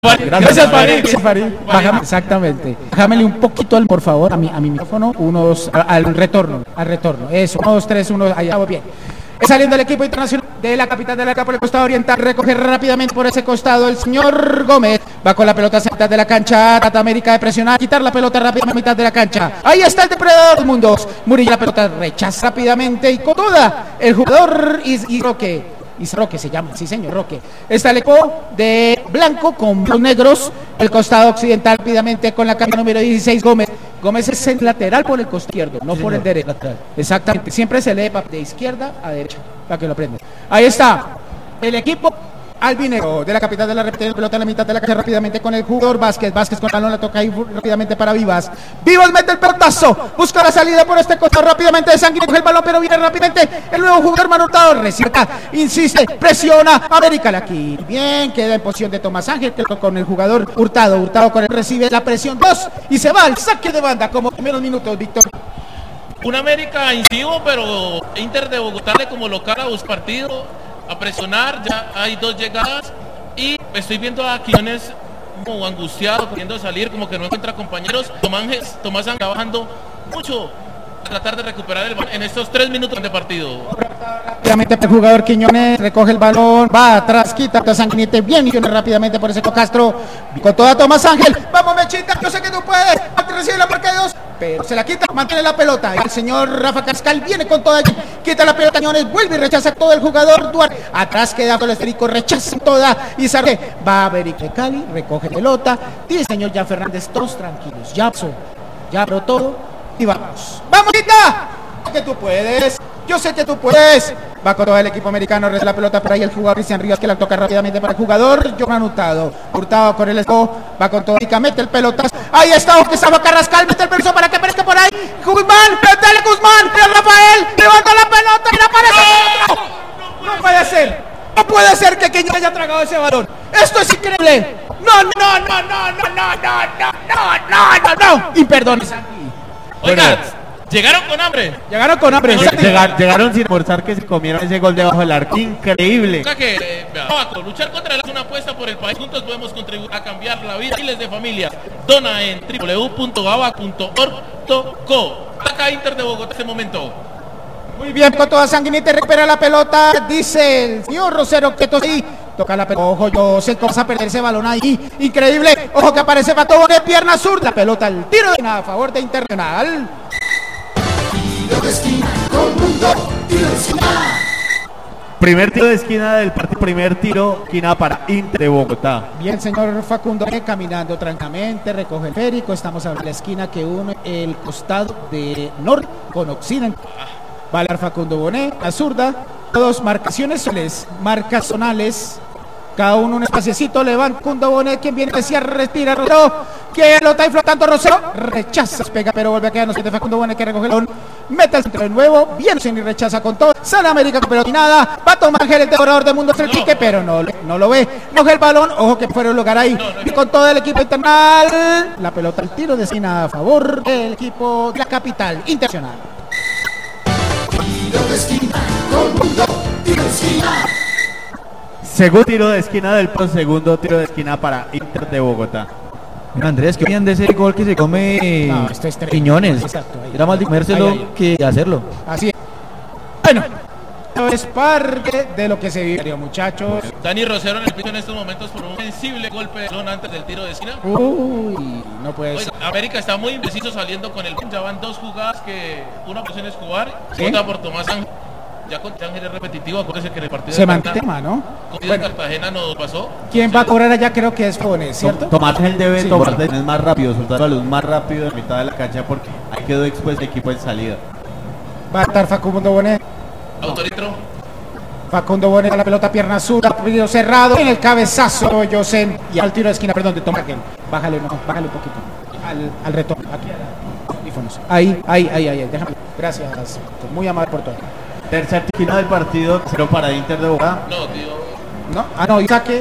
Gracias, Farid. Bájame, exactamente. Bájamele un poquito por favor, a mi micrófono, al retorno. Eso, 1, 2, 3, 1, allá, vamos bien. Saliendo el equipo internacional de la capital de la Copa por el costado oriental, recoge rápidamente por ese costado el señor Gómez. Va con la pelota a mitad de la cancha, trata América de presionar, quitar la pelota rápidamente a mitad de la cancha. Ahí está el depredador del mundo. Murillo, la pelota rechaza rápidamente y con toda el jugador Roque se llama, sí señor, Roque. Está el equipo de blanco con los negros, el costado occidental rápidamente con la cámara número 16, Gómez. Gómez es el lateral por el costado izquierdo, no por el derecho. Exactamente, siempre se lee de izquierda a derecha, para que lo aprendan. Ahí está, el equipo albinegro de la capital de la repetición, pelota en la mitad de la cancha rápidamente con el jugador Vázquez con el balón, la toca ahí rápidamente para Vivas. Vivas mete el pelotazo, busca la salida por este costado rápidamente de Sanguíneo, coge el balón pero viene rápidamente el nuevo jugador Manu Hurtado, recierta, insiste, presiona, América aquí. Bien, queda en posición de Tomás Ángel que con el jugador Hurtado con él recibe la presión 2 y se va al saque de banda como primeros minutos, Víctor. Un América incisivo, pero Inter de Bogotá como local a buscar partido, a presionar, ya hay 2 llegadas y estoy viendo a Quiñones como angustiado, queriendo salir, como que no encuentra compañeros. Tomás Ángel bajando mucho a tratar de recuperar el balón en estos 3 minutos de partido. Rápidamente el jugador Quiñones recoge el balón, va atrás, quita a Sanguinete, bien y rápidamente por ese Castro, con toda Tomás Ángel, vamos Mechita, yo sé que tú puedes, recibe la marca de 2, pero se la quita, mantiene la pelota, el señor Rafa Cascal viene con toda, quita la pelota, Quiñones, vuelve y rechaza todo el jugador Duarte, atrás queda con el esférico, rechaza toda y sale, va a ver de Cali, recoge pelota, dice el señor Jan Fernández, todos tranquilos, ya pero todo y vamos, Quita, que tú puedes. Yo sé que tú puedes. Va con todo el equipo americano, recibe la pelota por ahí el jugador Cristian Rivas que la toca rápidamente para el jugador Johan Hurtado con el esco, va con todo y mete el pelotazo. Ahí está, que estaba Carrascal, mete el pelotazo para que aparezca por ahí. Guzmán, métele Guzmán, pero Rafael, levanta la pelota y le aparece. No puede ser que Quiñones haya tragado ese balón. Esto es increíble. No. Imperdonable. Oigan, llegaron con hambre. Llegaron sin almorzar, que se comieron ese gol debajo del arco. Increíble. Luchar contra el es una apuesta por el país. Juntos podemos contribuir a cambiar la vida de miles de familias. Dona en www.gava.org.co. Acá Inter de Bogotá en este momento. Muy bien, con toda Sanguinete recupera la pelota, dice el señor Rosero que ahí toca la pelota. Ojo, yo sé que vas a perder ese balón ahí. Increíble. Ojo que aparece Pato de pierna sur. La pelota, el tiro de esquina a favor de Internacional. Tiro de esquina, todo el mundo, tiro de esquina. Primer tiro de esquina del partido, primer tiro de esquina para Inter de Bogotá. Bien, señor Facundo, caminando tranquilamente, recoge el férico. Estamos a la esquina que une el costado de norte con occidente. Valer Facundo Bonet, la zurda, dos marcaciones marcazonales, cada uno un espaciecito, levanta Facundo Bonet, quien viene a cierre, respira, Rosero, que lo está ahí flotando Rosero, rechaza, pega, pero vuelve a quedarnos de Facundo Bonet que recoge el balón, mete el centro de nuevo, viene y rechaza con todo, sale América, pero ni nada, va a tomar el devorador del mundo, el pique, pero no lo ve, coge el balón, ojo que fuera el lugar ahí, y con todo el equipo internacional, la pelota, el tiro de esquina a favor del equipo de la capital internacional. Tiro de esquina, todo el mundo, tiro de esquina. Segundo tiro de esquina segundo tiro de esquina para Inter de Bogotá. Mira, Andrés, ¿qué opinan de ese gol que se come Quiñones? Exacto, Era más de comérselo que hacerlo. Así es. Bueno, es parte de lo que se vivió, muchachos. Dani Rosero en el piso en estos momentos por un sensible golpe de balón antes del tiro de esquina. Uy, no puede ser. América está muy impreciso saliendo con el. Ya van 2 jugadas que una posición es jugar, ¿sí? Otra por Tomás Ángel. Ya con Ángel es repetitivo, acuérdense que en el partido se de mantiene, ¿no? Bueno, Cartagena nos pasó. ¿Quién va a cobrar allá? Creo que es Fones, ¿cierto? Tomás Ángel debe sí, tomar decisiones más rápido, soltar el balón más rápido en mitad de la cancha porque ahí quedó expuesto el equipo en salida. Va a estar Facundo Bonet. Autoritro. Facundo Bonet a la pelota, pierna sur, video cerrado, en el cabezazo, Yosen, y al tiro de esquina, perdón, de Tomás Ángel. Bájale un poquito. Al retorno. Aquí. Ahí. Déjame. Gracias. Muy amable por todo. Tercer esquina del partido, 0 para Inter de Bogotá. No, tío. ¿No? Y saque.